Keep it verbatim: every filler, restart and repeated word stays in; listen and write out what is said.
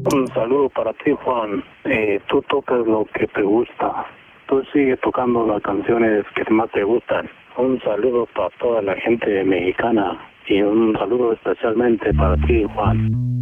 Un saludo para ti, Juan. Eh, tú tocas lo que te gusta. Tú sigues tocando las canciones que más te gustan. Un saludo para toda la gente mexicana y un saludo especialmente para ti, Juan.